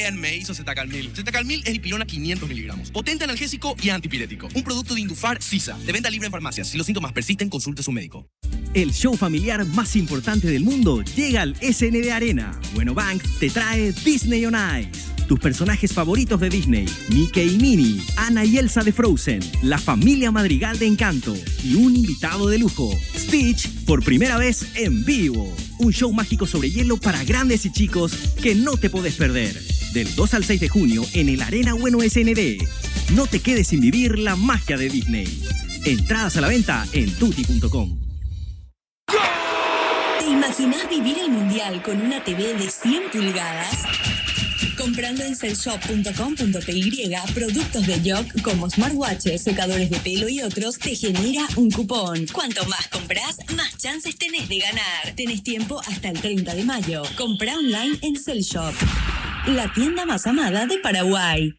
¿Quién me hizo Zetacalmil? Zetacalmil es dipirona 500 miligramos. Potente analgésico y antipirético. Un producto de Indufar Sisa. De venta libre en farmacias. Si los síntomas persisten, consulte a su médico. El show familiar más importante del mundo llega al SND Arena. Bueno Bank te trae Disney on Ice. Tus personajes favoritos de Disney, Mickey y Minnie, Anna y Elsa de Frozen, la familia Madrigal de Encanto y un invitado de lujo, Stitch, por primera vez en vivo. Un show mágico sobre hielo para grandes y chicos que no te podés perder. Del 2 al 6 de junio en el Arena Bueno SND. No te quedes sin vivir la magia de Disney. Entradas a la venta en tutti.com. ¿Te imaginás vivir el mundial con una TV de 100 pulgadas? Comprando en cellshop.com.py productos de Yoc como smartwatches, secadores de pelo y otros, te genera un cupón. Cuanto más compras, más chances tenés de ganar. Tenés tiempo hasta el 30 de mayo. Comprá online en Cellshop, la tienda más amada de Paraguay.